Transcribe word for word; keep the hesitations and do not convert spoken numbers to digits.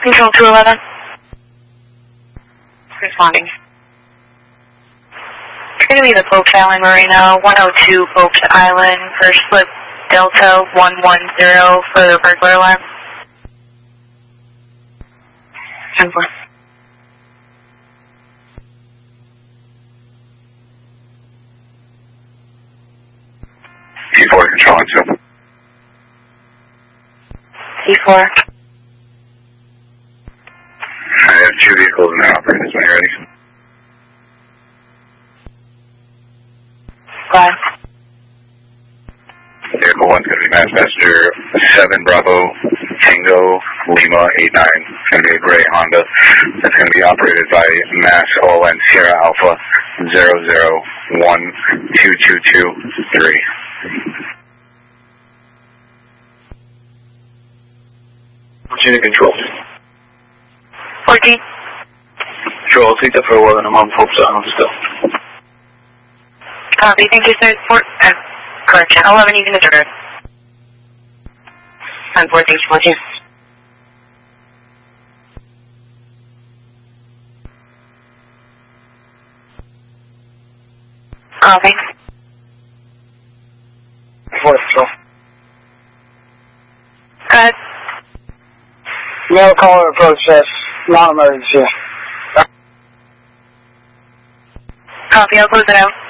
Control two eleven. Responding. It's going to be the Pope Island Marina, one oh two Pope Island, first slip Delta one one zero for the burglar alarm. ten four. C four controlling two. C four. I have two vehicles now operating when you're ready. Five. Vehicle one's going to be Mass Passenger seven Bravo Tango Lima eight nine. It's going to be a gray Honda. That's going to be operated by Mass O L N Sierra Alpha zero zero one two two two three. Unit control. fourteen. Control, I'll take that for a while and I'm on Pope Island still. Copy, thank you, sir. Four, uh, correction, eleven, you can disregard. ten four, thanks, fourteen. Copy. four control. Go ahead. Mail caller approach says non-emergency. Copy, I'll close it out.